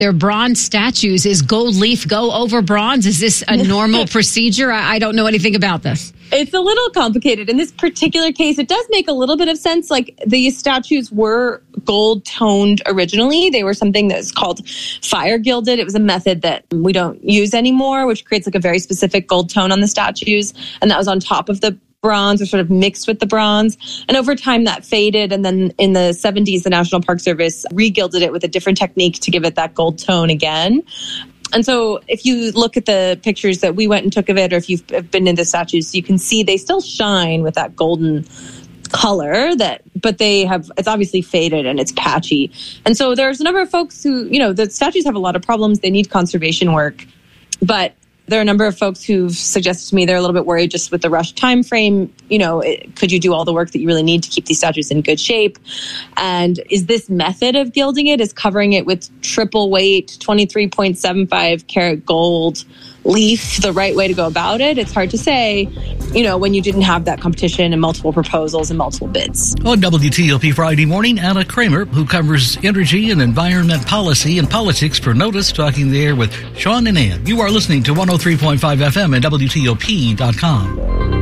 They're bronze statues. Is gold leaf go over bronze? Is this a normal procedure? I don't know anything about this. It's a little complicated. In this particular case, it does make a little bit of sense. Like, these statues were gold toned originally. They were something that's called fire gilded. It was a method that we don't use anymore, which creates like a very specific gold tone on the statues. And that was on top of the bronze, or sort of mixed with the bronze. And over time that faded. And then in the 70s, the National Park Service re-gilded it with a different technique to give it that gold tone again. And so if you look at the pictures that we went and took of it, or if you've been in the statues, you can see they still shine with that golden color, but it's obviously faded and it's patchy. And so there's a number of folks who, the statues have a lot of problems. They need conservation work, but there are a number of folks who've suggested to me they're a little bit worried just with the rush time frame. Could you do all the work that you really need to keep these statues in good shape? And is this method of gilding it, is covering it with triple weight, 23.75 karat gold leaf, the right way to go about it? It's hard to say, when you didn't have that competition and multiple proposals and multiple bids. On WTOP Friday morning, Anna Kramer, who covers energy and environment policy and politics for Notice, talking there with Sean and Ann. You are listening to 103.5 FM and WTOP.com.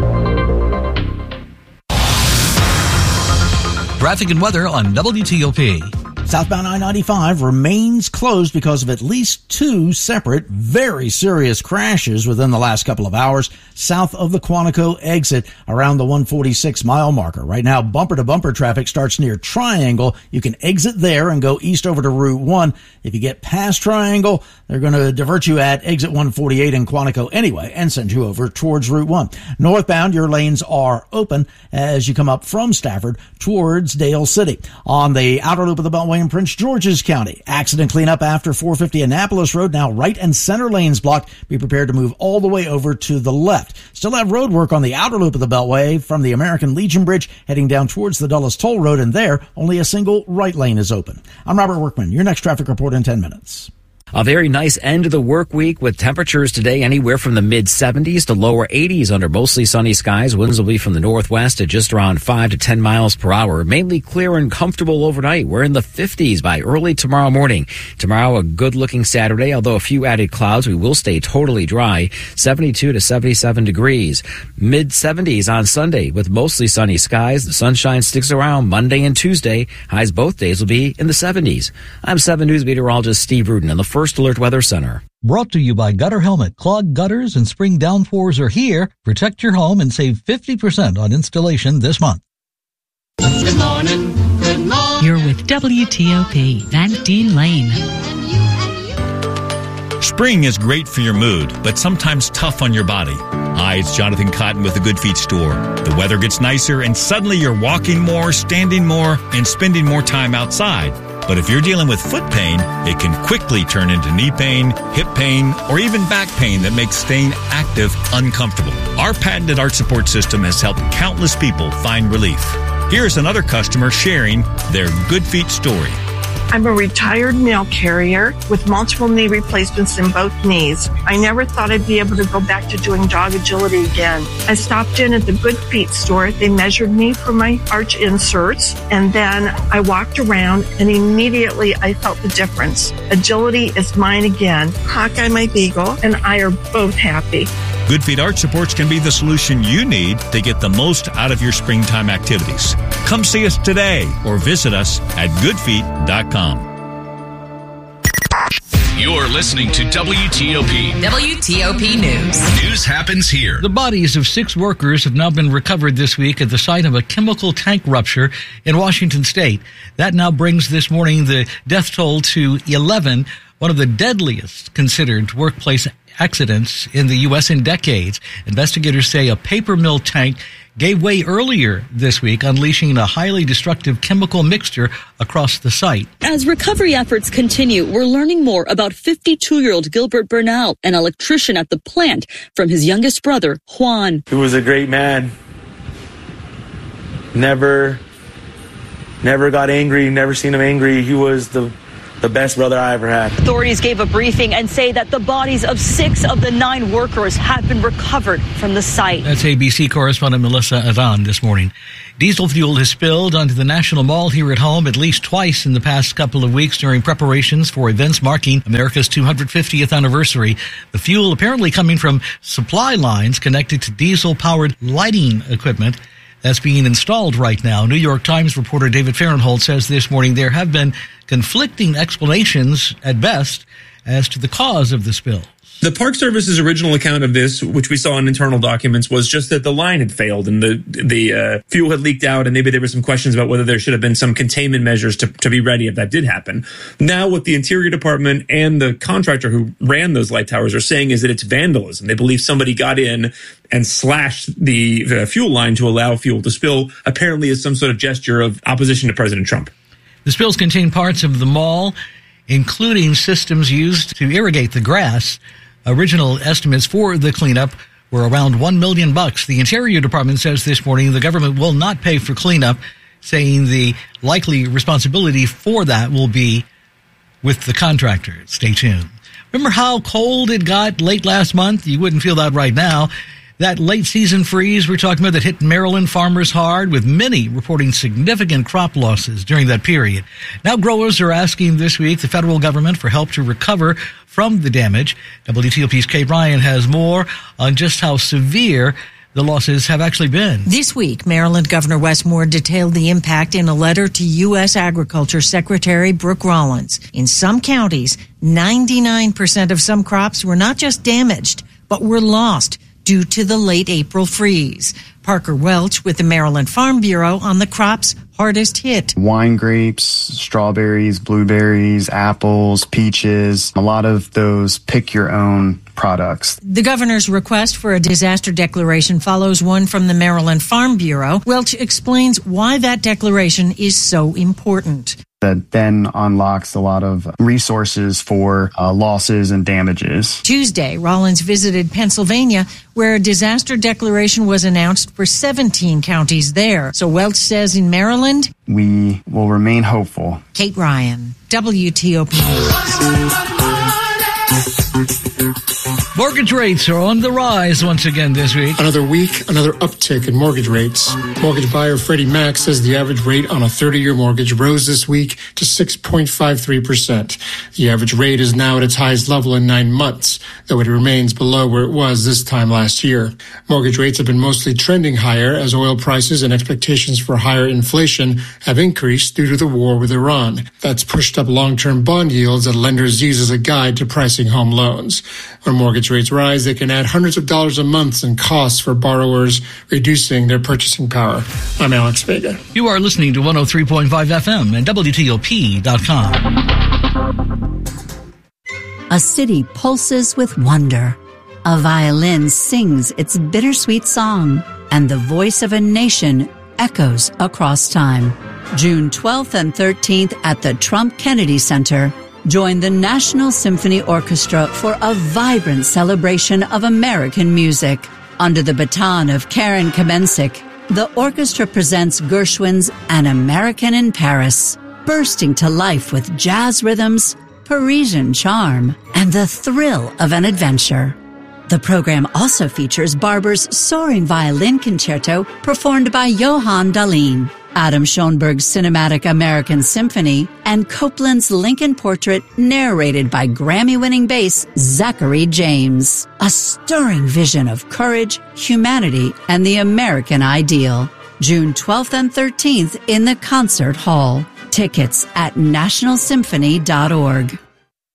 Traffic and weather on WTOP. Southbound I-95 remains closed because of at least two separate, very serious crashes within the last couple of hours south of the Quantico exit around the 146-mile marker. Right now, bumper-to-bumper traffic starts near Triangle. You can exit there and go east over to Route 1. If you get past Triangle, they're going to divert you at exit 148 in Quantico anyway and send you over towards Route 1. Northbound, your lanes are open as you come up from Stafford towards Dale City. On the outer loop of the Beltway in Prince George's County, accident cleanup after 450 Annapolis Road. Now right and center lanes blocked. Be prepared to move all the way over to the left. Still have road work on the outer loop of the Beltway from the American Legion Bridge heading down towards the Dulles Toll Road, and there only a single right lane is open. I'm Robert Workman. Your next traffic report in 10 minutes. A very nice end of the work week with temperatures today anywhere from the mid-70s to lower 80s under mostly sunny skies. Winds will be from the northwest at just around 5 to 10 miles per hour. Mainly clear and comfortable overnight. We're in the 50s by early tomorrow morning. Tomorrow, a good-looking Saturday, although a few added clouds. We will stay totally dry. 72 to 77 degrees. Mid-70s on Sunday with mostly sunny skies. The sunshine sticks around Monday and Tuesday. Highs both days will be in the 70s. I'm 7 News meteorologist Steve Rudin in the First Alert Weather Center. Brought to you by Gutter Helmet. Clogged gutters and spring downpours are here. Protect your home and save 50% on installation this month. Good morning. Good morning. You're with WTOP, Van Dean Lane. Spring is great for your mood, but sometimes tough on your body. Hi, it's Jonathan Cotton with the Good Feet store. The weather gets nicer and suddenly you're walking more, standing more, and spending more time outside. But if you're dealing with foot pain, it can quickly turn into knee pain, hip pain, or even back pain that makes staying active uncomfortable. Our patented arch support system has helped countless people find relief. Here's another customer sharing their Good Feet story. I'm a retired mail carrier with multiple knee replacements in both knees. I never thought I'd be able to go back to doing dog agility again. I stopped in at the Good Feet store. They measured me for my arch inserts, and then I walked around, and immediately I felt the difference. Agility is mine again. Hawkeye, my beagle, and I are both happy. Good Feet Arch Supports can be the solution you need to get the most out of your springtime activities. Come see us today or visit us at goodfeet.com. You're listening to WTOP. WTOP News. News happens here. The bodies of 6 workers have now been recovered this week at the site of a chemical tank rupture in Washington State. That now brings this morning the death toll to 11, one of the deadliest considered workplace accidents in the U.S. in decades. Investigators say a paper mill tank gave way earlier this week, unleashing a highly destructive chemical mixture across the site. As recovery efforts continue, we're learning more about 52-year-old Gilbert Bernal, an electrician at the plant, from his youngest brother, Juan. He was a great man. Never got angry, never seen him angry. He was the the best brother I ever had. Authorities gave a briefing and say that the bodies of 6 of the 9 workers have been recovered from the site. That's ABC correspondent Melissa Adan this morning. Diesel fuel has spilled onto the National Mall here at home at least twice in the past couple of weeks during preparations for events marking America's 250th anniversary. The fuel apparently coming from supply lines connected to diesel-powered lighting equipment that's being installed right now. New York Times reporter David Farenholt says this morning there have been conflicting explanations at best as to the cause of the spill. The Park Service's original account of this, which we saw in internal documents, was just that the line had failed and the fuel had leaked out, and maybe there were some questions about whether there should have been some containment measures to be ready if that did happen. Now, what the Interior Department and the contractor who ran those light towers are saying is that it's vandalism. They believe somebody got in and slashed the fuel line to allow fuel to spill, apparently as some sort of gesture of opposition to President Trump. The spills contain parts of the mall, including systems used to irrigate the grass. Original estimates for the cleanup were around $1 million. The Interior Department says this morning the government will not pay for cleanup, saying the likely responsibility for that will be with the contractor. Stay tuned. Remember how cold it got late last month? You wouldn't feel that right now. That late season freeze we're talking about that hit Maryland farmers hard, with many reporting significant crop losses during that period. Now growers are asking this week the federal government for help to recover from the damage. WTOP's Kate Ryan has more on just how severe the losses have actually been. This week, Maryland Governor Wes Moore detailed the impact in a letter to U.S. Agriculture Secretary Brooke Rollins. In some counties, 99% of some crops were not just damaged, but were lost due to the late April freeze. Parker Welch with the Maryland Farm Bureau on the crops hardest hit. Wine grapes, strawberries, blueberries, apples, peaches, a lot of those pick your own products. The governor's request for a disaster declaration follows one from the Maryland Farm Bureau. Welch explains why that declaration is so important. That then unlocks a lot of resources for losses and damages. Tuesday, Rollins visited Pennsylvania, where a disaster declaration was announced for 17 counties there. So Welch says in Maryland, we will remain hopeful. Kate Ryan, WTOP News. Mortgage rates are on the rise once again this week. Another week, another uptick in mortgage rates. Mortgage buyer Freddie Mac says the average rate on a 30-year mortgage rose this week to 6.53%. The average rate is now at its highest level in 9 months, though it remains below where it was this time last year. Mortgage rates have been mostly trending higher as oil prices and expectations for higher inflation have increased due to the war with Iran. That's pushed up long-term bond yields that lenders use as a guide to pricing home loans. When mortgage rates rise, they can add hundreds of dollars a month in costs for borrowers, reducing their purchasing power. I'm Alex Vega. You are listening to 103.5 FM and WTOP.com. A city pulses with wonder. A violin sings its bittersweet song, and the voice of a nation echoes across time. June 12th and 13th at the Trump Kennedy Center. Join the National Symphony Orchestra for a vibrant celebration of American music. Under the baton of Karen Kamensik, the orchestra presents Gershwin's An American in Paris, bursting to life with jazz rhythms, Parisian charm, and the thrill of an adventure. The program also features Barber's Soaring Violin Concerto performed by Johann Dahlin, Adam Schoenberg's Cinematic American Symphony, and Copland's Lincoln Portrait narrated by Grammy-winning bass Zachary James. A stirring vision of courage, humanity, and the American ideal. June 12th and 13th in the Concert Hall. Tickets at nationalsymphony.org.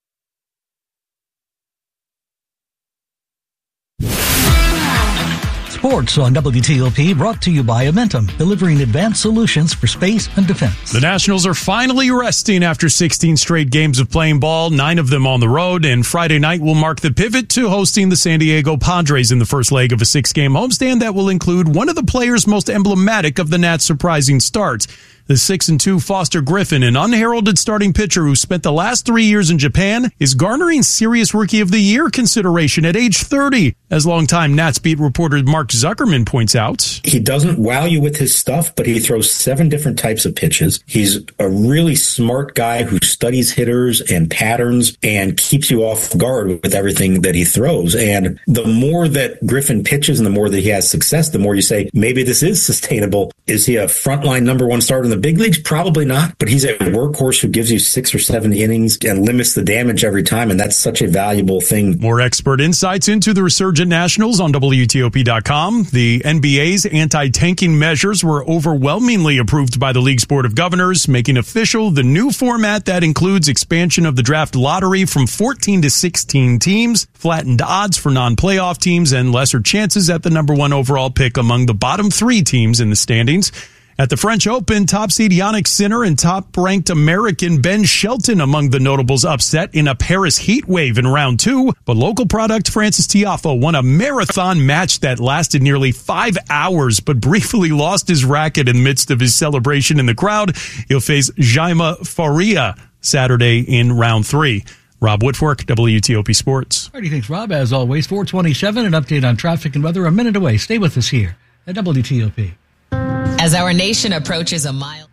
Sports on WTOP, brought to you by Amentum, delivering advanced solutions for space and defense. The Nationals are finally resting after 16 straight games of playing ball, 9 of them on the road, and Friday night will mark the pivot to hosting the San Diego Padres in the first leg of a 6-game homestand that will include one of the players most emblematic of the Nats' surprising starts. The 6-2 Foster Griffin, an unheralded starting pitcher who spent the last 3 years in Japan, is garnering Serious Rookie of the Year consideration at age 30. As longtime Nats beat reporter Mark Zuckerman points out. He doesn't wow you with his stuff, but he throws 7 different types of pitches. He's a really smart guy who studies hitters and patterns and keeps you off guard with everything that he throws. And the more that Griffin pitches and the more that he has success, the more you say, maybe this is sustainable. Is he a frontline number 1 starter in the big leagues? Probably not, but he's a workhorse who gives you 6 or 7 innings and limits the damage every time. And that's such a valuable thing. More expert insights into the resurgent Nationals on WTOP.com. The NBA's anti-tanking measures were overwhelmingly approved by the league's Board of Governors, making official the new format that includes expansion of the draft lottery from 14 to 16 teams, flattened odds for non-playoff teams, and lesser chances at the number 1 overall pick among the bottom 3 teams in the standings. At the French Open, top seed Jannik Sinner and top-ranked American Ben Shelton among the notables upset in a Paris heat wave in round 2. But local product Francis Tiafoe won a marathon match that lasted nearly 5 hours, but briefly lost his racket in the midst of his celebration in the crowd. He'll face Jaime Faria Saturday in round 3. Rob Woodfork, WTOP Sports. All right, thanks, Rob. As always, 427, an update on traffic and weather a minute away. Stay with us here at WTOP. As our nation approaches a mile.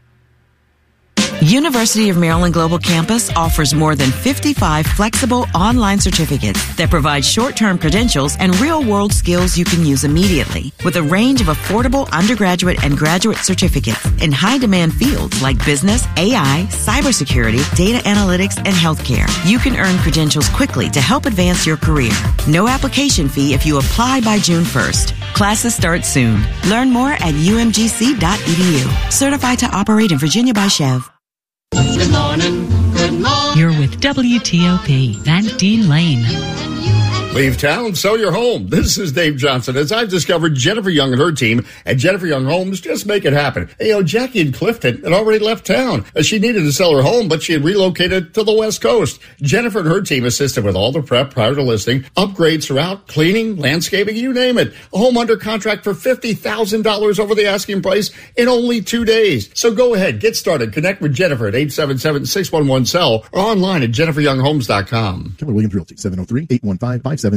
University of Maryland Global Campus offers more than 55 flexible online certificates that provide short-term credentials and real-world skills you can use immediately. With a range of affordable undergraduate and graduate certificates in high-demand fields like business, AI, cybersecurity, data analytics, and healthcare, you can earn credentials quickly to help advance your career. No application fee if you apply by June 1st. Classes start soon. Learn more at umgc.edu. Certified to operate in Virginia by Chev. Good morning, good morning. You're with WTOP, Van Dean Lane. Leave town, sell your home. This is Dave Johnson. As I've discovered, Jennifer Young and her team at Jennifer Young Homes just make it happen. You know, Jackie in Clifton had already left town. She needed to sell her home, but she had relocated to the West Coast. Jennifer and her team assisted with all the prep prior to listing, upgrades throughout, cleaning, landscaping, you name it. A home under contract for $50,000 over the asking price in only 2 days. So go ahead, get started. Connect with Jennifer at 877-611-SELL or online at jenniferyounghomes.com. Keller Williams Realty, 703-815-5700.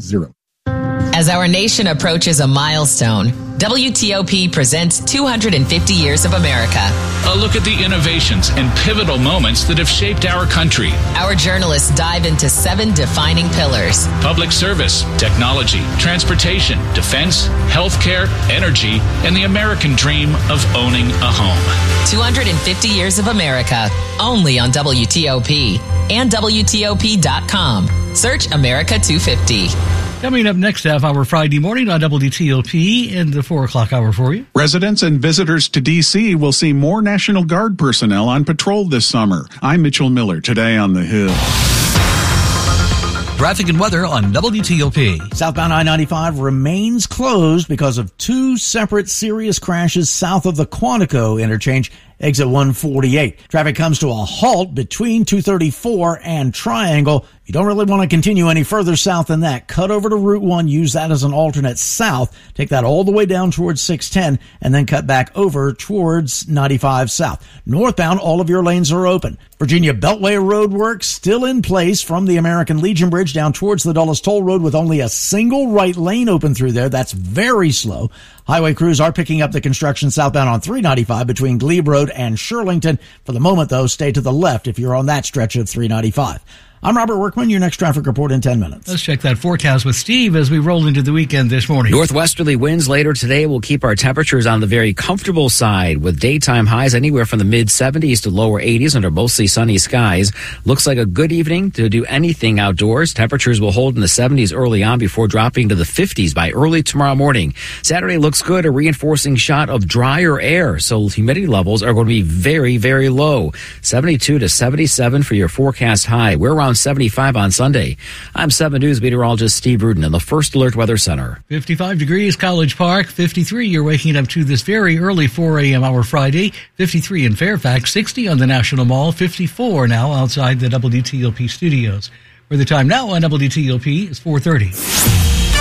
As our nation approaches a milestone, WTOP presents 250 Years of America. A look at the innovations and pivotal moments that have shaped our country. Our journalists dive into 7 defining pillars: public service, technology, transportation, defense, healthcare, energy, and the American dream of owning a home. 250 Years of America, only on WTOP and WTOP.com. Search America 250. Coming up next half hour Friday morning on WTOP in the 4 o'clock hour for you. Residents and visitors to D.C. will see more National Guard personnel on patrol this summer. I'm Mitchell Miller, today on The Hill. Traffic and weather on WTOP. Southbound I-95 remains closed because of 2 separate serious crashes south of the Quantico interchange, exit 148. Traffic comes to a halt between 234 and Triangle. You don't really want to continue any further south than that. Cut over to Route 1, use that as an alternate south. Take that all the way down towards 610 and then cut back over towards 95 south. Northbound, all of your lanes are open. Virginia Beltway road work still in place from the American Legion Bridge down towards the Dulles Toll Road with only a single right lane open through there. That's very slow. Highway crews are picking up the construction southbound on 395 between Glebe Road and Shirlington. For the moment, though, stay to the left if you're on that stretch of 395. I'm Robert Workman. Your next traffic report in 10 minutes. Let's check that forecast with Steve as we roll into the weekend this morning. Northwesterly winds later today will keep our temperatures on the very comfortable side with daytime highs anywhere from the mid-70s to lower 80s under mostly sunny skies. Looks like a good evening to do anything outdoors. Temperatures will hold in the 70s early on before dropping to the 50s by early tomorrow morning. Saturday looks good, a reinforcing shot of drier air, so humidity levels are going to be very, very low. 72 to 77 for your forecast high. We're around 75 on Sunday. I'm 7 News meteorologist Steve Rudin in the First Alert Weather Center. 55 degrees, College Park. 53, you're waking up to this very early 4 a.m. hour Friday. 53 in Fairfax. 60 on the National Mall. 54 now outside the WTOP studios. Where the time now on WTOP is 4:30.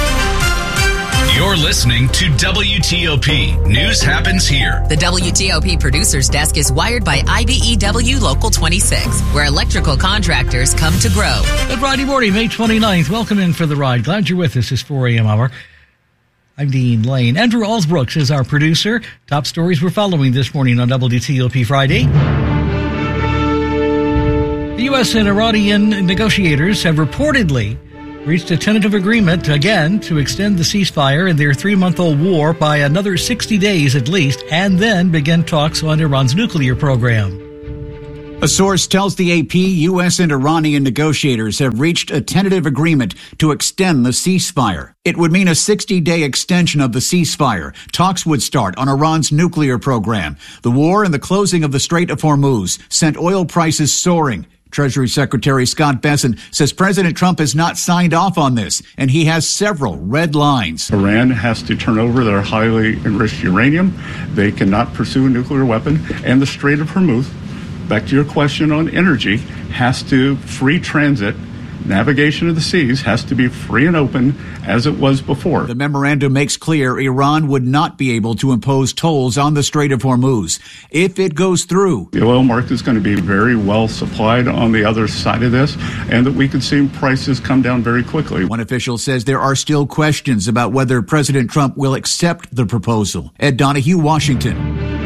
You're listening to WTOP. News happens here. The WTOP Producers Desk is wired by IBEW Local 26, where electrical contractors come to grow. Good Friday morning, May 29th. Welcome in for the ride. Glad you're with us this 4 a.m. hour. I'm Dean Lane. Andrew Allsbrooks is our producer. Top stories we're following this morning on WTOP Friday. The U.S. and Iranian negotiators have reportedly reached a tentative agreement again to extend the ceasefire in their 3-month-old war by another 60 days at least, and then begin talks on Iran's nuclear program. A source tells the AP U.S. and Iranian negotiators have reached a tentative agreement to extend the ceasefire. It would mean a 60-day extension of the ceasefire. Talks would start on Iran's nuclear program. The war and the closing of the Strait of Hormuz sent oil prices soaring. Treasury Secretary Scott Bessent says President Trump has not signed off on this, and he has several red lines. Iran has to turn over their highly enriched uranium. They cannot pursue a nuclear weapon. And the Strait of Hormuz, back to your question on energy, has to free transit. Navigation of the seas has to be free and open as it was before. The memorandum makes clear Iran would not be able to impose tolls on the Strait of Hormuz if it goes through. The oil market is going to be very well supplied on the other side of this, and that we could see prices come down very quickly. One official says there are still questions about whether President Trump will accept the proposal. Ed Donahue, Washington.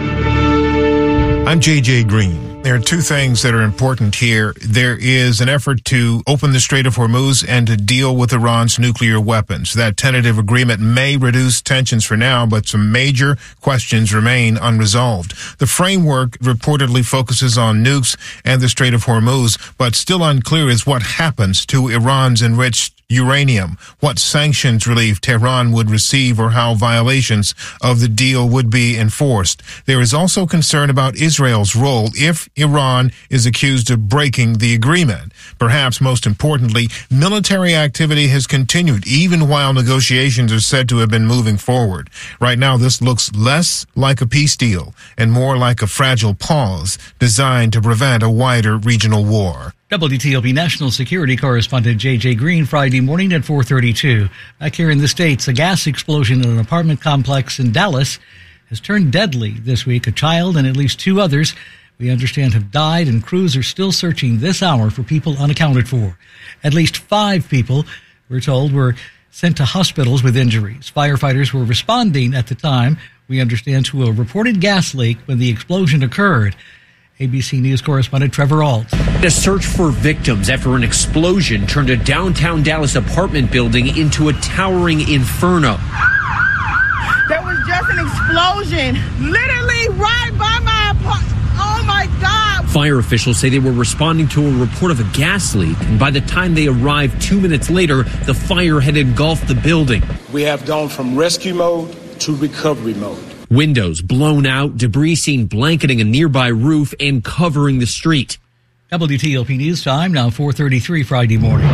I'm J.J. Green. There are two things that are important here. There is an effort to open the Strait of Hormuz and to deal with Iran's nuclear weapons. That tentative agreement may reduce tensions for now, but some major questions remain unresolved. The framework reportedly focuses on nukes and the Strait of Hormuz, but still unclear is what happens to Iran's enriched uranium, what sanctions relief Tehran would receive, or how violations of the deal would be enforced. There is also concern about Israel's role if Iran is accused of breaking the agreement. Perhaps most importantly, military activity has continued even while negotiations are said to have been moving forward. Right now, this looks less like a peace deal and more like a fragile pause designed to prevent a wider regional war. WTOP national security correspondent J.J. Green, Friday morning at 4:32. Back here in the States, a gas explosion in an apartment complex in Dallas has turned deadly this week. A child and at least 2 others, we understand, have died, and crews are still searching this hour for people unaccounted for. At least 5 people, we're told, were sent to hospitals with injuries. Firefighters were responding at the time, we understand, to a reported gas leak when the explosion occurred. ABC News correspondent Trevor Ault. A search for victims after an explosion turned a downtown Dallas apartment building into a towering inferno. There was just an explosion, literally right by my apartment. Oh my God. Fire officials say they were responding to a report of a gas leak, and by the time they arrived 2 minutes later, the fire had engulfed the building. We have gone from rescue mode to recovery mode. Windows blown out, debris seen blanketing a nearby roof and covering the street. WTOP News Time, now 4:33 Friday morning.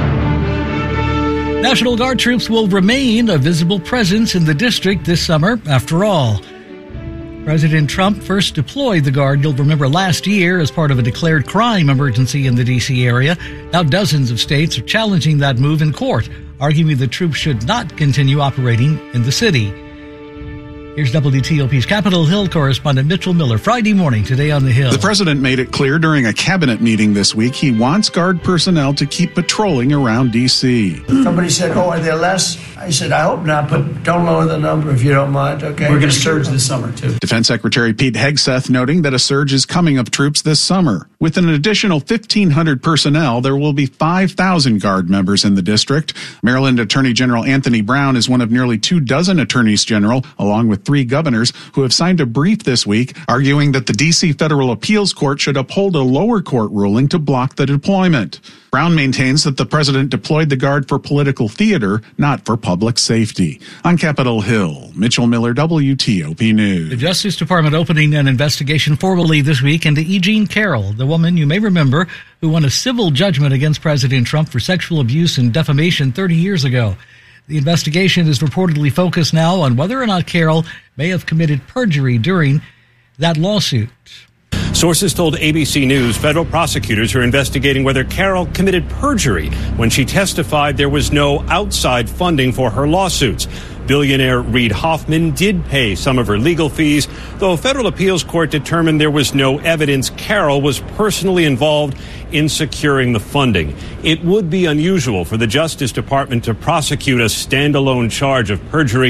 National Guard troops will remain a visible presence in the district this summer, after all. President Trump first deployed the Guard, you'll remember, last year as part of a declared crime emergency in the D.C. area. Now dozens of states are challenging that move in court, arguing the troops should not continue operating in the city. Here's WTOP's Capitol Hill correspondent Mitchell Miller, Friday morning, today on the Hill. The president made it clear during a cabinet meeting this week he wants Guard personnel to keep patrolling around D.C. Somebody said, are there less? I said, I hope not, but don't lower the number if you don't mind, okay? We're going to surge this summer, too. Defense Secretary Pete Hegseth noting that a surge is coming of troops this summer. With an additional 1,500 personnel, there will be 5,000 Guard members in the district. Maryland Attorney General Anthony Brown is one of nearly 24 attorneys general, along with 3 governors, who have signed a brief this week arguing that the D.C. Federal Appeals Court should uphold a lower court ruling to block the deployment. Brown maintains that the president deployed the Guard for political theater, not for public safety. On Capitol Hill, Mitchell Miller, WTOP News. The Justice Department opening an investigation formally this week into E. Jean Carroll, the woman you may remember who won a civil judgment against President Trump for sexual abuse and defamation 30 years ago. The investigation is reportedly focused now on whether or not Carroll may have committed perjury during that lawsuit. Sources told ABC News federal prosecutors are investigating whether Carroll committed perjury when she testified there was no outside funding for her lawsuits. Billionaire Reid Hoffman did pay some of her legal fees, though a federal appeals court determined there was no evidence Carroll was personally involved in securing the funding. It would be unusual for the Justice Department to prosecute a standalone charge of perjury,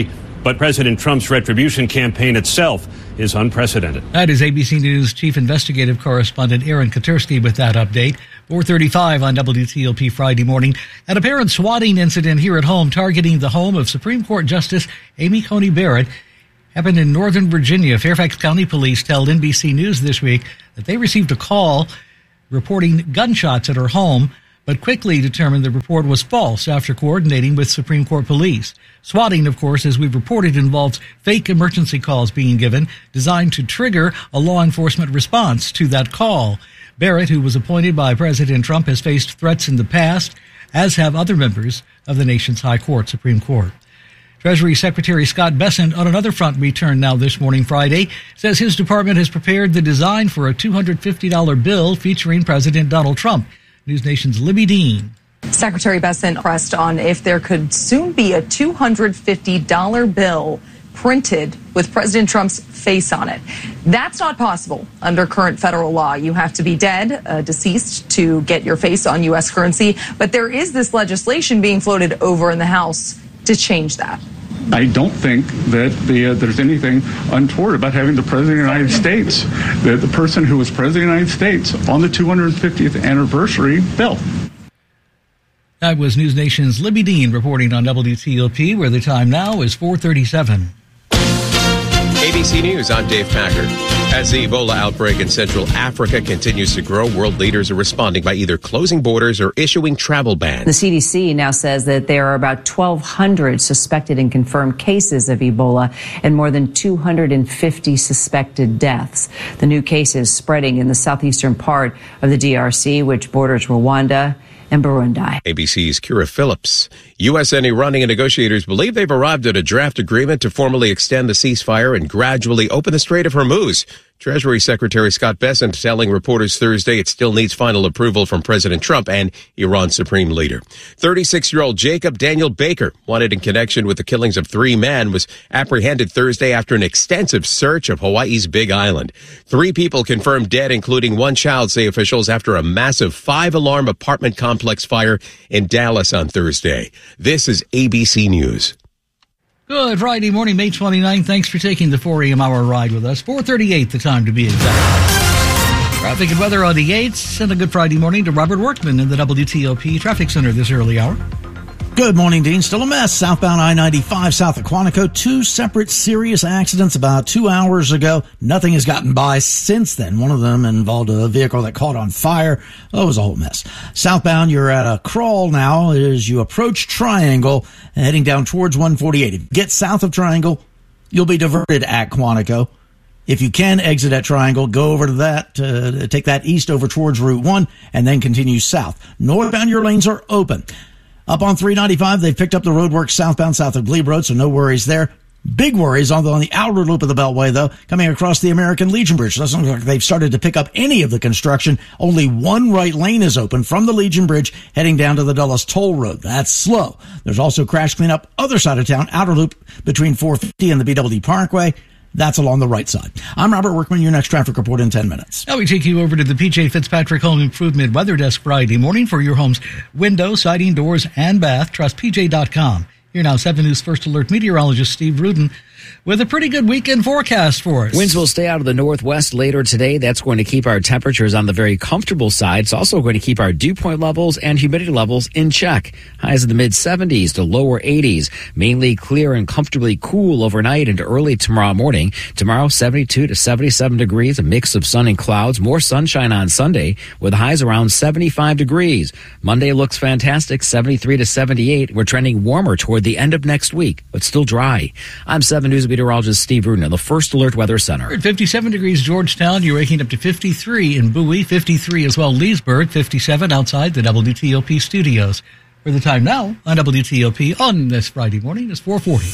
But President Trump's retribution campaign itself is unprecedented. That is ABC News Chief Investigative Correspondent Aaron Katersky with that update. 4:35 on WTOP Friday morning. An apparent swatting incident here at home targeting the home of Supreme Court Justice Amy Coney Barrett happened in Northern Virginia. Fairfax County Police told NBC News this week that they received a call reporting gunshots at her home, but quickly determined the report was false after coordinating with Supreme Court police. Swatting, of course, as we've reported, involves fake emergency calls being given, designed to trigger a law enforcement response to that call. Barrett, who was appointed by President Trump, has faced threats in the past, as have other members of the nation's high court, Supreme Court. Treasury Secretary Scott Bessent, on another front returned now this morning, Friday, says his department has prepared the design for a $250 bill featuring President Donald Trump. News Nation's Libby Dean. Secretary Bessent pressed on if there could soon be a $250 bill printed with President Trump's face on it. That's not possible under current federal law. You have to be dead, deceased, to get your face on U.S. currency. But there is this legislation being floated over in the House to change that. I don't think that there's anything untoward about having the President of the United States, the person who was President of the United States, on the 250th anniversary bill. That was News Nation's Libby Dean reporting on WTOP, where the time now is 4:37. ABC News, I'm Dave Packard. As the Ebola outbreak in Central Africa continues to grow, world leaders are responding by either closing borders or issuing travel bans. The CDC now says that there are about 1,200 suspected and confirmed cases of Ebola and more than 250 suspected deaths. The new cases spreading in the southeastern part of the DRC, which borders Rwanda and Burundi. ABC's Kira Phillips. U.S. and Iranian negotiators believe they've arrived at a draft agreement to formally extend the ceasefire and gradually open the Strait of Hormuz. Treasury Secretary Scott Bessent telling reporters Thursday it still needs final approval from President Trump and Iran's supreme leader. 36-year-old Jacob Daniel Baker, wanted in connection with the killings of 3 men, was apprehended Thursday after an extensive search of Hawaii's Big Island. 3 people confirmed dead, including 1 child, say officials, after a massive 5-alarm apartment complex fire in Dallas on Thursday. This is ABC News. Good Friday morning, May 29th. Thanks for taking the 4 a.m. hour ride with us. 4:38 the time to be exact. Traffic and weather on the 8s, and a good Friday morning to Robert Workman in the WTOP Traffic Center this early hour. Good morning, Dean. Still a mess. Southbound I-95 south of Quantico. 2 separate serious accidents about 2 hours ago. Nothing has gotten by since then. One of them involved a vehicle that caught on fire. Oh, it was a whole mess. Southbound, you're at a crawl now as you approach Triangle, heading down towards 148. If you get south of Triangle, you'll be diverted at Quantico. If you can exit at Triangle, go over to that, take that east over towards Route 1, and then continue south. Northbound, your lanes are open. Up on 395, they've picked up the roadwork southbound south of Glebe Road, so no worries there. Big worries on the outer loop of the Beltway, though, coming across the American Legion Bridge. Doesn't look like they've started to pick up any of the construction. Only one right lane is open from the Legion Bridge heading down to the Dulles Toll Road. That's slow. There's also crash cleanup other side of town, outer loop between 450 and the BWD Parkway. That's along the right side. I'm Robert Workman, your next traffic report in 10 minutes. Now we take you over to the P.J. Fitzpatrick Home Improvement Weather Desk Friday morning for your home's window, siding, doors, and bath. Trust PJ.com. Here now, 7 News First Alert meteorologist Steve Rudin with a pretty good weekend forecast for us. Winds will stay out of the northwest later today. That's going to keep our temperatures on the very comfortable side. It's also going to keep our dew point levels and humidity levels in check. Highs in the mid-70s to lower 80s. Mainly clear and comfortably cool overnight into early tomorrow morning. Tomorrow, 72 to 77 degrees, a mix of sun and clouds. More sunshine on Sunday with highs around 75 degrees. Monday looks fantastic, 73 to 78. We're trending warmer toward the end of next week, but still dry. I'm 7 News meteorologist Steve Rudin in the First Alert Weather Center. At 57 degrees Georgetown, you're waking up to 53 in Bowie, 53 as well Leesburg, 57 outside the WTOP studios. For the time now on WTOP on this Friday morning is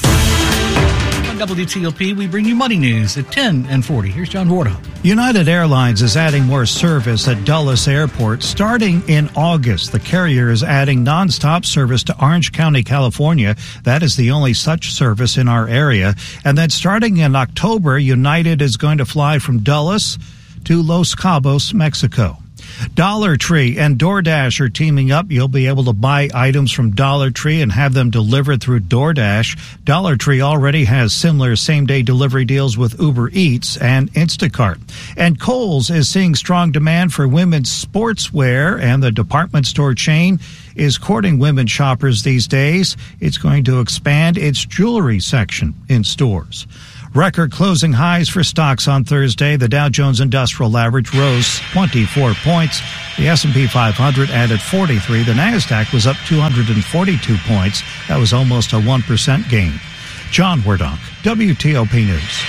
4:40. On WTOP, we bring you money news at 10 and 40. Here's John Wardo. United Airlines is adding more service at Dulles Airport starting in August. The carrier is adding nonstop service to Orange County, California. That is the only such service in our area. And then starting in October, United is going to fly from Dulles to Los Cabos, Mexico. Dollar Tree and DoorDash are teaming up. You'll be able to buy items from Dollar Tree and have them delivered through DoorDash. Dollar Tree already has similar same-day delivery deals with Uber Eats and Instacart. And Kohl's is seeing strong demand for women's sportswear, and the department store chain is courting women shoppers these days. It's going to expand its jewelry section in stores. Record closing highs for stocks on Thursday. The Dow Jones Industrial Average rose 24 points. The S&P 500 added 43. The Nasdaq was up 242 points. That was almost a 1% gain. John Werdonk, WTOP News.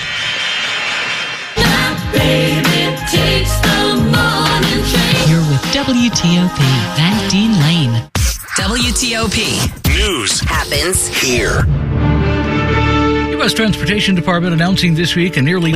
You're with WTOP and Dean Lane. WTOP. News happens here. U.S. Transportation Department announcing this week a nearly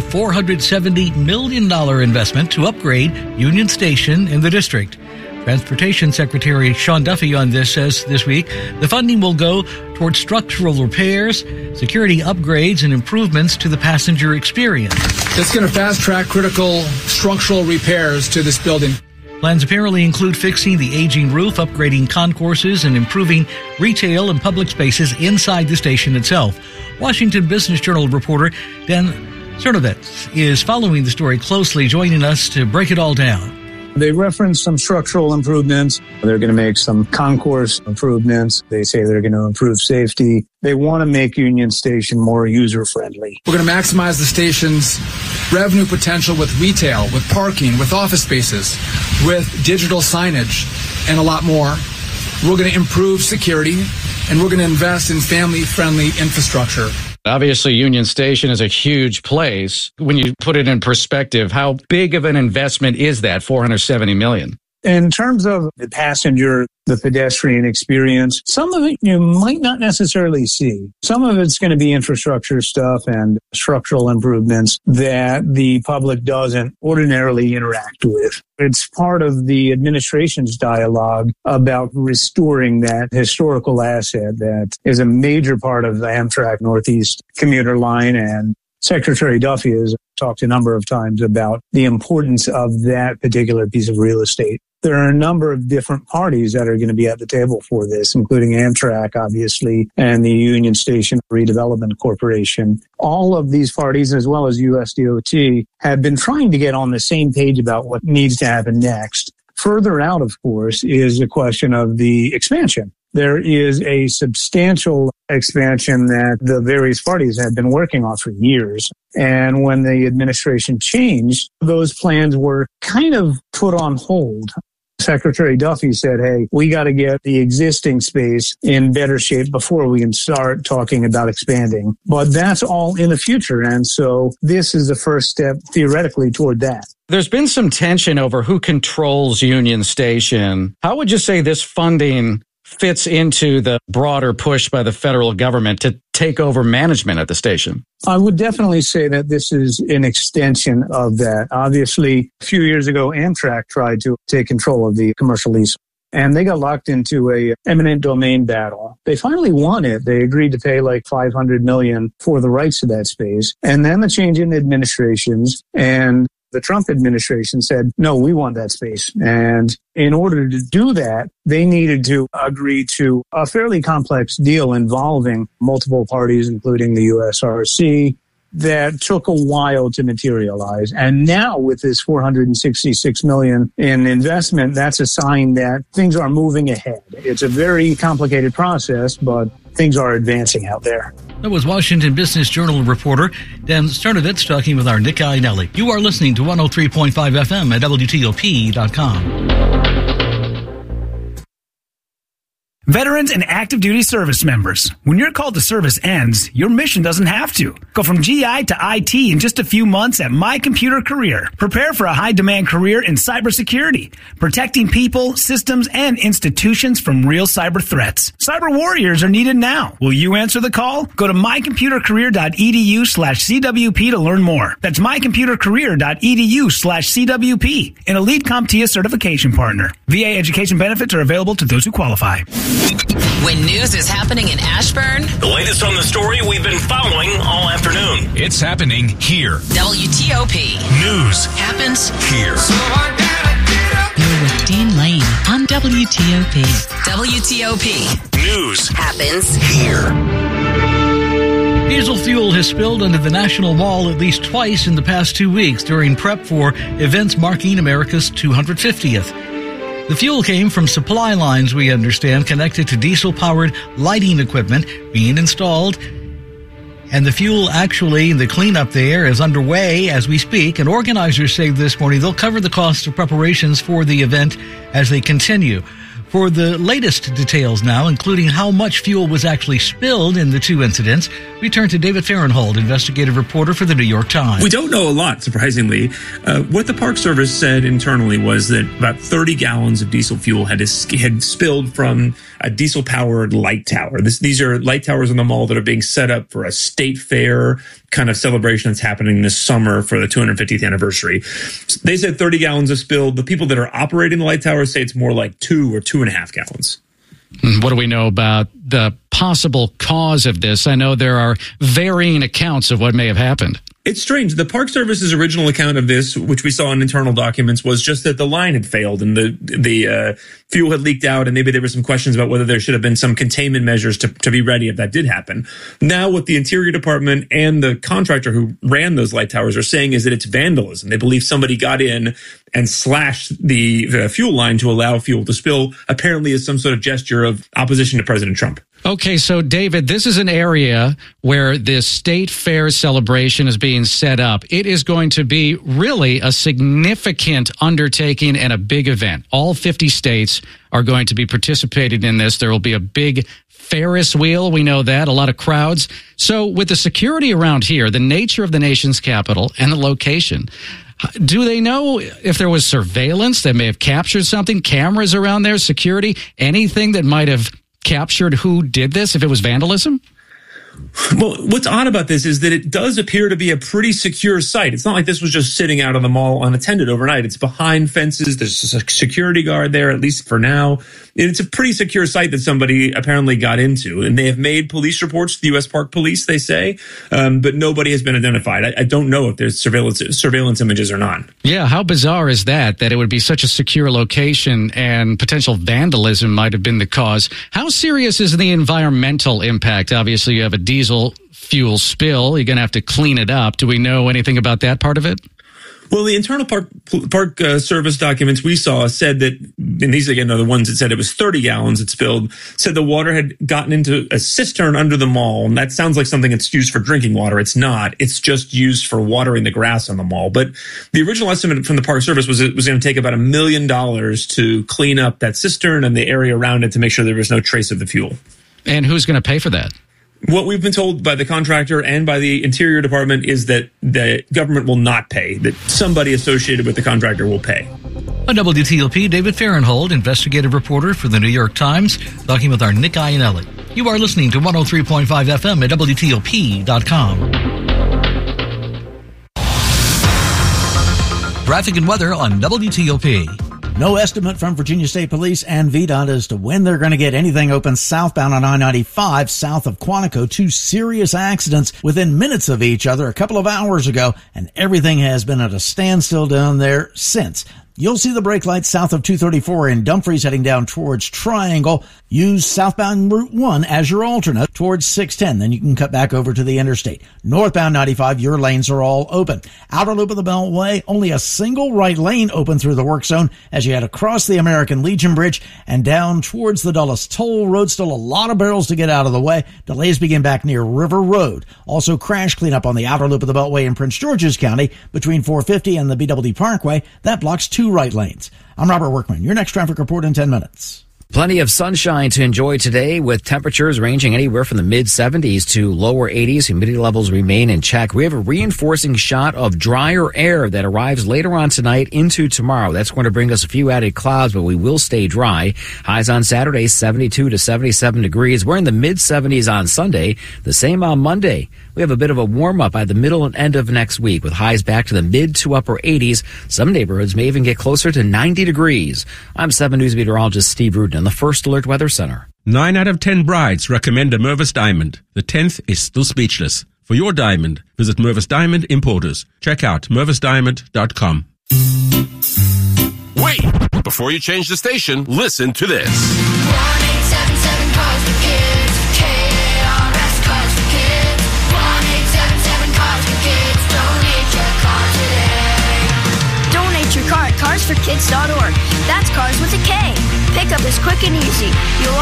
$470 million investment to upgrade Union Station in the district. Transportation Secretary Sean Duffy on this says this week the funding will go towards structural repairs, security upgrades, and improvements to the passenger experience. It's going to fast-track critical structural repairs to this building. Plans apparently include fixing the aging roof, upgrading concourses, and improving retail and public spaces inside the station itself. Washington Business Journal reporter Dan Cernovitz is following the story closely, joining us to break it all down. They reference some structural improvements. They're going to make some concourse improvements. They say they're going to improve safety. They want to make Union Station more user-friendly. We're going to maximize the station's revenue potential with retail, with parking, with office spaces, with digital signage, and a lot more. We're going to improve security, and we're going to invest in family-friendly infrastructure. Obviously, Union Station is a huge place. When you put it in perspective, how big of an investment is that, $470 million? In terms of the passenger, the pedestrian experience, some of it you might not necessarily see. Some of it's going to be infrastructure stuff and structural improvements that the public doesn't ordinarily interact with. It's part of the administration's dialogue about restoring that historical asset that is a major part of the Amtrak Northeast commuter line. And Secretary Duffy has talked a number of times about the importance of that particular piece of real estate. There are a number of different parties that are going to be at the table for this, including Amtrak, obviously, and the Union Station Redevelopment Corporation. All of these parties, as well as USDOT, have been trying to get on the same page about what needs to happen next. Further out, of course, is the question of the expansion. There is a substantial expansion that the various parties have been working on for years. And when the administration changed, those plans were kind of put on hold. Secretary Duffy said, hey, we got to get the existing space in better shape before we can start talking about expanding. But that's all in the future. And so this is the first step theoretically toward that. There's been some tension over who controls Union Station. How would you say this funding fits into the broader push by the federal government to take over management at the station? I would definitely say that this is an extension of that. Obviously, a few years ago, Amtrak tried to take control of the commercial lease, and they got locked into a eminent domain battle. They finally won it. They agreed to pay like $500 million for the rights to that space. And then the change in administrations, and the Trump administration said, no, we want that space. And in order to do that, they needed to agree to a fairly complex deal involving multiple parties, including the USRC, that took a while to materialize. And now with this $466 million in investment, that's a sign that things are moving ahead. It's a very complicated process, but things are advancing out there. That was Washington Business Journal reporter Dan Cernovitz talking with our Nick Iannelli. You are listening to 103.5 FM at WTOP.com. Veterans and active duty service members, when your call to service ends, your mission doesn't have to. Go from GI to IT in just a few months at My Computer Career. Prepare for a high-demand career in cybersecurity, protecting people, systems, and institutions from real cyber threats. Cyber warriors are needed now. Will you answer the call? Go to mycomputercareer.edu/CWP to learn more. That's mycomputercareer.edu/CWP, an elite CompTIA certification partner. VA education benefits are available to those who qualify. When news is happening in Ashburn, The latest on the story we've been following all afternoon. It's happening here. WTOP News happens here. You're with and Dean Lane on WTOP. WTOP. News happens here. Diesel fuel has spilled under the National Mall at least twice in the past 2 weeks during prep for events marking America's 250th. The fuel came from supply lines, we understand, connected to diesel-powered lighting equipment being installed. And the fuel the cleanup there is underway as we speak. And organizers say this morning they'll cover the cost of preparations for the event as they continue. For the latest details now, including how much fuel was actually spilled in the two incidents, we turn to David Fahrenthold, investigative reporter for the New York Times. We don't know a lot, surprisingly. What the Park Service said internally was that about 30 gallons of diesel fuel had spilled from a diesel-powered light tower. These are light towers in the mall that are being set up for a state fair kind of celebration that's happening this summer for the 250th anniversary. They said 30 gallons have spilled. The people that are operating the light towers say it's more like 2 or 2.5 gallons. What do we know about the possible cause of this? I know there are varying accounts of what may have happened. It's strange. The Park Service's original account of this, which we saw in internal documents, was just that the line had failed and the fuel had leaked out, and maybe there were some questions about whether there should have been some containment measures to be ready if that did happen. Now, what the Interior Department and the contractor who ran those light towers are saying is that it's vandalism. They believe somebody got in and slashed the fuel line to allow fuel to spill, apparently as some sort of gesture of opposition to President Trump. Okay, so David, this is an area where this state fair celebration is being set up. It is going to be really a significant undertaking and a big event. All 50 states are going to be participating in this. There will be a big Ferris wheel. We know that. A lot of crowds. So with the security around here, the nature of the nation's capital and the location, do they know if there was surveillance that may have captured something, cameras around there, security, anything that might have captured who did this, if it was vandalism? Well, what's odd about this is that it does appear to be a pretty secure site. It's not like this was just sitting out on the mall unattended overnight. It's behind fences. There's a security guard there, at least for now. And it's a pretty secure site that somebody apparently got into. And they have made police reports to the U.S. Park Police, they say, but nobody has been identified. I don't know if there's surveillance images or not. Yeah, how bizarre is that it would be such a secure location and potential vandalism might have been the cause. How serious is the environmental impact? Obviously, you have a diesel fuel spill. You're going to have to clean it up. Do we know anything about that part of it? Well, the internal park service documents we saw said that, and these again are the ones that said it was 30 gallons that spilled, said the water had gotten into a cistern under the mall. And that sounds like something that's used for drinking water. It's not. It's just used for watering the grass on the mall. But the original estimate from the Park Service was it was going to take about $1 million to clean up that cistern and the area around it to make sure there was no trace of the fuel. And who's going to pay for that? What we've been told by the contractor and by the Interior Department is that the government will not pay, that somebody associated with the contractor will pay. On WTOP, David Fahrenthold, investigative reporter for the New York Times, talking with our Nick Iannelli. You are listening to 103.5 FM at WTOP.com. Traffic and weather on WTOP. No estimate from Virginia State Police and VDOT as to when they're going to get anything open southbound on I-95 south of Quantico. Two serious accidents within minutes of each other a couple of hours ago, and everything has been at a standstill down there since. You'll see the brake lights south of 234 in Dumfries heading down towards Triangle. Use southbound Route 1 as your alternate towards 610. Then you can cut back over to the interstate. Northbound 95, your lanes are all open. Outer loop of the Beltway, only a single right lane open through the work zone as you head across the American Legion Bridge and down towards the Dulles Toll Road. Still a lot of barrels to get out of the way. Delays begin back near River Road. Also crash cleanup on the outer loop of the Beltway in Prince George's County between 450 and the BWD Parkway. That blocks two right lanes. I'm Robert Workman. Your next traffic report in 10 minutes. Plenty of sunshine to enjoy today with temperatures ranging anywhere from the mid-70s to lower 80s. Humidity levels remain in check. We have a reinforcing shot of drier air that arrives later on tonight into tomorrow. That's going to bring us a few added clouds, but we will stay dry. Highs on Saturday, 72 to 77 degrees. We're in the mid-70s on Sunday. The same on Monday. We have a bit of a warm-up by the middle and end of next week with highs back to the mid to upper 80s. Some neighborhoods may even get closer to 90 degrees. I'm 7 News meteorologist Steve Rudin in the First Alert Weather Center. 9 out of 10 brides recommend a Mervis Diamond. The 10th is still speechless. For your diamond, visit Mervis Diamond Importers. Check out mervisdiamond.com. Wait! But before you change the station, listen to this. 1-877 Cars for Kids. KRS Cars for Kids. 1-877 Cars for Kids. Donate your car today. Donate your car at carsforkids.org. That's cars with a K. Pickup is quick and easy. You'll